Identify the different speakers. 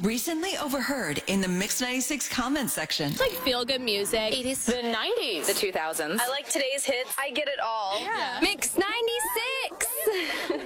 Speaker 1: Recently overheard in the Mix 96 comment section.
Speaker 2: It's like feel-good music.
Speaker 3: 80s.
Speaker 4: The 90s.
Speaker 3: The 2000s.
Speaker 5: I like today's hits. I get it all.
Speaker 2: Yeah.